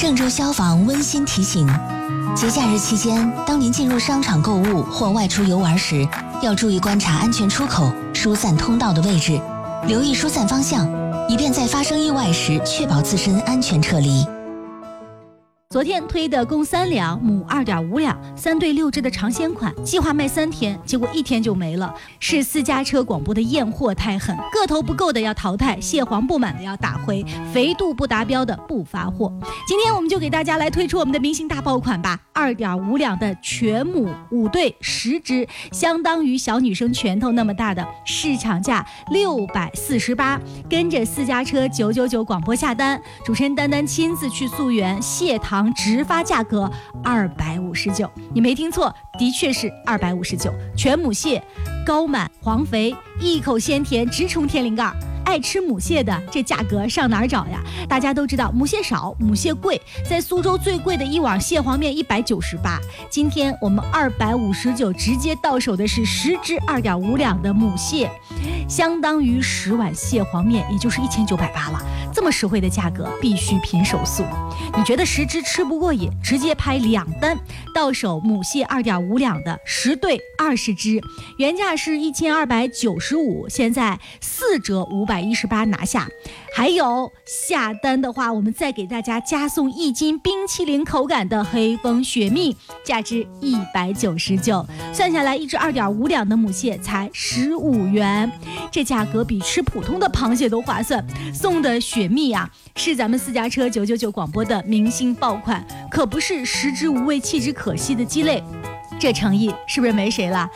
郑州消防温馨提醒：节假日期间，当您进入商场购物或外出游玩时，要注意观察安全出口、疏散通道的位置，留意疏散方向，以便在发生意外时确保自身安全撤离。 昨天推的公3两母2.5两3对6只的尝鲜款，计划卖3天，结果1天就没了。是私家车广播的验货太狠，个头不够的要淘汰，蟹黄不满的要打回，肥度不达标的不发货。今天我们就给大家来推出我们的明星大爆款吧，2.5两的全母5对10只，相当于小女生拳头那么大的，市场价648，跟着私家车999广播下单，主持人丹丹亲自去溯源，蟹糖直发价格259，你没听错，的确是259。全母蟹，高满黄肥，一口鲜甜，直冲天灵盖。爱吃母蟹的，这价格上哪儿找呀？大家都知道母蟹少，母蟹贵，在苏州最贵的一碗蟹黄面198，今天我们259直接到手的是10只2.5两的母蟹，相当于10碗蟹黄面，也就是1980了。这么实惠的价格，必须拼手速。你觉得10只吃不过瘾，直接拍2单，到手母蟹2.5两的10对20只，原价是1295，现在4折518拿下。还有下单的话，我们再给大家加送1斤冰淇淋口感的黑蜂雪蜜，价值199，算下来1只2.5两的母蟹才15元，这价格比吃普通的螃蟹都划算。送的雪蜜啊，是咱们私家车999广播的明星爆款，可不是食之无味弃之可惜的鸡肋，这诚意是不是没谁了？